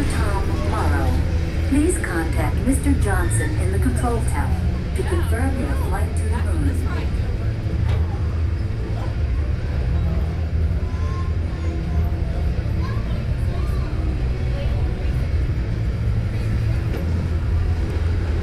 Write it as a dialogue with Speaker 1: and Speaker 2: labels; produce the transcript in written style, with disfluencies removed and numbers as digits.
Speaker 1: Tom Morrow. Please contact Mr. Johnson in the control tower to confirm